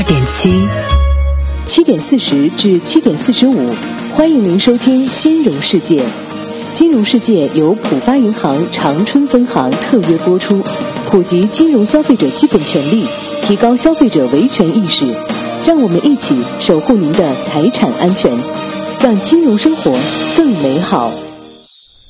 7点40至7点45，欢迎您收听《金融世界》。《金融世界》由浦发银行长春分行特约播出，普及金融消费者基本权利，提高消费者维权意识，让我们一起守护您的财产安全，让金融生活更美好。